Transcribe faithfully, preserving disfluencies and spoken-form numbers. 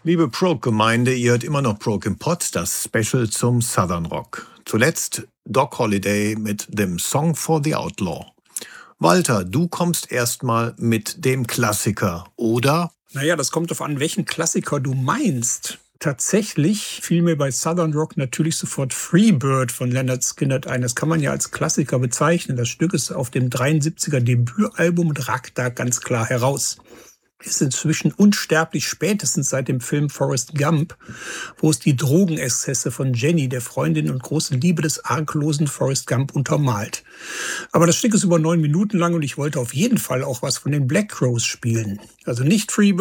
Liebe Prog-Gemeinde, ihr hört immer noch Prog im Pod, das Special zum Southern Rock. Zuletzt Doc Holliday mit dem Song for the Outlaw. Walter, du kommst erstmal mit dem Klassiker, oder? Naja, das kommt darauf an, welchen Klassiker du meinst. Tatsächlich fiel mir bei Southern Rock natürlich sofort Freebird von Lynyrd Skynyrd ein. Das kann man ja als Klassiker bezeichnen. Das Stück ist auf dem dreiundsiebziger Debütalbum und ragt da ganz klar heraus. Ist inzwischen unsterblich, spätestens seit dem Film Forrest Gump, wo es die Drogenexzesse von Jenny, der Freundin und großen Liebe des arglosen Forrest Gump, untermalt. Aber das Stück ist über neun Minuten lang und ich wollte auf jeden Fall auch was von den Black Crowes spielen. Also nicht Freebird,